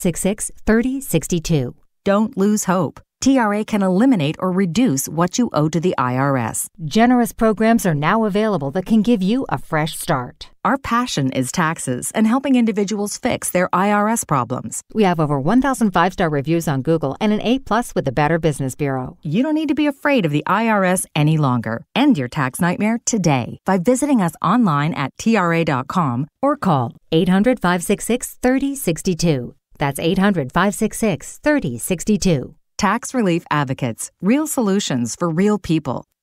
800-566-3062. Don't lose hope. TRA can eliminate or reduce what you owe to the IRS. Generous programs are now available that can give you a fresh start. Our passion is taxes and helping individuals fix their IRS problems. We have over 1,000 5-star reviews on Google and an A+ with the Better Business Bureau. You don't need to be afraid of the IRS any longer. End your tax nightmare today by visiting us online at TRA.com or call 800-566-3062. That's 800-566-3062. Tax Relief Advocates. Real solutions for real people.